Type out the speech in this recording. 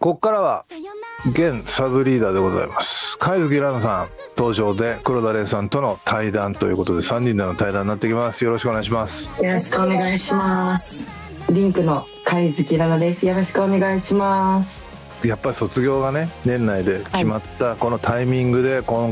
ここからは現サブリーダーでございます貝月ラナさん登場で黒田玲さんとの対談ということで3人での対談になってきます。よろしくお願いします。 よろしくお願いします。リンクの貝月ラナです。よろしくお願いします。 やっぱり卒業がね年内で決まったこのタイミングで今